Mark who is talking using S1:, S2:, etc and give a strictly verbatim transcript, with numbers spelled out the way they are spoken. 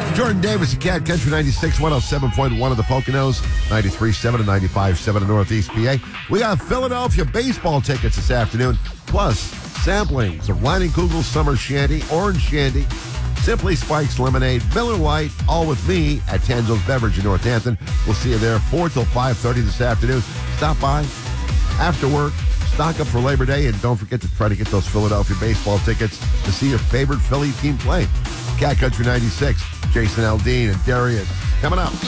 S1: Jordan Davis and Cat Country ninety-six, one oh seven point one of the Poconos, ninety-three point seven and ninety-five point seven of Northeast P A. We got Philadelphia baseball tickets this afternoon, plus samplings of Leininkugel's Summer Shandy, Orange Shandy, Simply Spikes Lemonade, Miller Lite, all with me at Tanzo's Beverage in Northampton. We'll see you there four till five thirty this afternoon. Stop by after work, stock up for Labor Day, and don't forget to try to get those Philadelphia baseball tickets to see your favorite Philly team play. Cat Country ninety-six, Jason Aldean and Darius coming up.